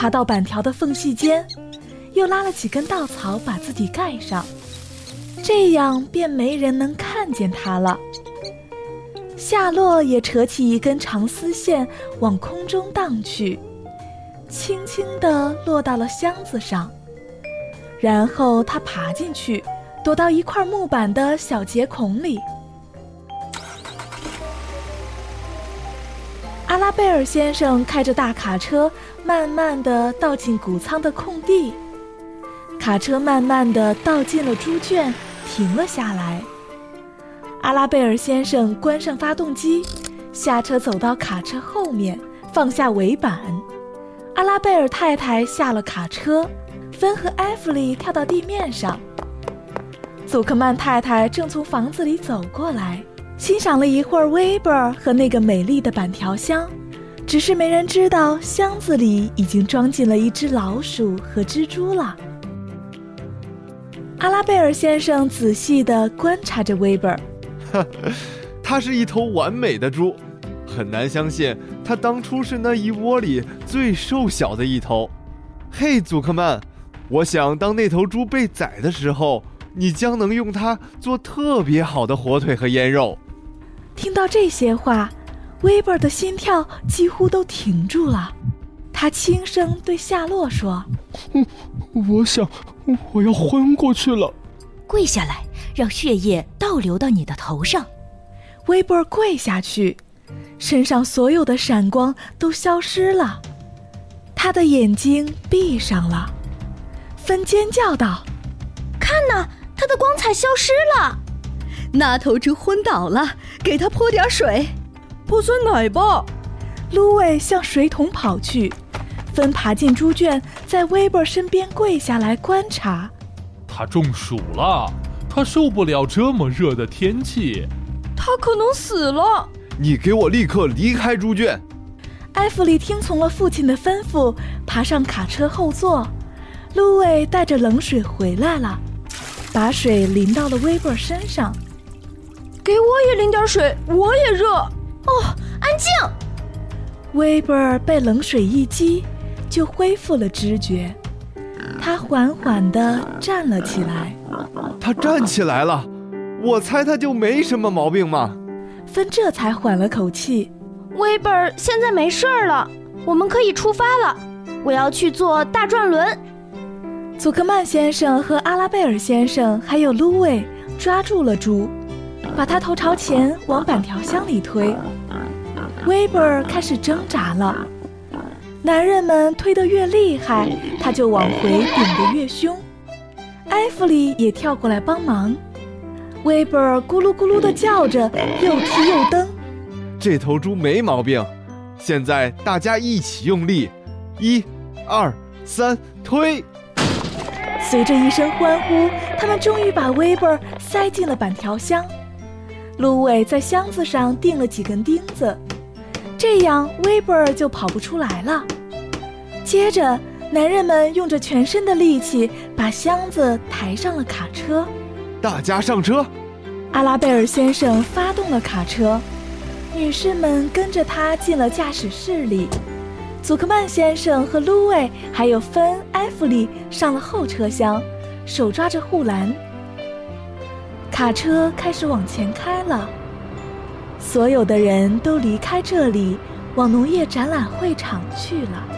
爬到板条的缝隙间，又拉了几根稻草把自己盖上，这样便没人能看见他了。夏洛也扯起一根长丝线往空中荡去，轻轻地落到了箱子上，然后他爬进去，躲到一块木板的小截孔里。阿拉贝尔先生开着大卡车慢慢地倒进谷仓的空地，卡车慢慢地倒进了猪圈，停了下来。阿拉贝尔先生关上发动机，下车走到卡车后面，放下尾板。阿拉贝尔太太下了卡车，芬和艾弗里跳到地面上。祖克曼太太正从房子里走过来，欣赏了一会儿威伯尔和那个美丽的板条箱，只是没人知道箱子里已经装进了一只老鼠和蜘蛛了。阿拉贝尔先生仔细地观察着威伯尔， 它是一头完美的猪，很难相信它当初是那一窝里最瘦小的一头。嘿，祖克曼，我想当那头猪被宰的时候，你将能用它做特别好的火腿和腌肉。 听到这些话，威伯尔的心跳几乎都停住了。他轻声对夏洛说： 我想我要昏过去了。 跪下来，让血液倒流到你的头上。 威伯尔跪下去，身上所有的闪光都消失了，他的眼睛闭上了。芬尖叫道： 看哪，他的光彩消失了。那头猪昏倒了，给他泼点水。 泼酸奶吧。 芦苇向水桶跑去，芬爬进猪圈，在威伯尔身边跪下来观察。 他中暑了，他受不了这么热的天气。 他可能死了。 你给我立刻离开猪圈。 艾弗里听从了父亲的吩咐，爬上卡车后座。芦苇带着冷水回来了，把水淋到了威伯尔身上。 给我也淋点水，我也热。 安静！ 威伯尔被冷水一激，就恢复了知觉。他缓缓地站了起来。 他站起来了，我猜他就没什么毛病嘛。 芬这才缓了口气。 威伯尔现在没事了，我们可以出发了。我要去坐大转轮。 祖克曼先生和阿拉贝尔先生还有芦苇抓住了猪，把它头朝前往板条箱里推。威伯尔开始挣扎了，男人们推得越厉害，他就往回顶得越凶。艾弗里也跳过来帮忙。威伯尔咕噜咕噜地叫着，又踢又蹬。 这头猪没毛病，现在大家一起用力，1、2、3，推！ 随着一声欢呼，他们终于把威伯尔塞进了板条箱。芦苇在箱子上钉了几根钉子，这样威伯尔就跑不出来了。接着，男人们用着全身的力气把箱子抬上了卡车。 大家上车！ 阿拉贝尔先生发动了卡车，女士们跟着他进了驾驶室里。祖克曼先生和芦苇还有芬、艾弗里上了后车厢，手抓着护栏。卡车开始往前开了，所有的人都离开这里，往农业展览会场去了。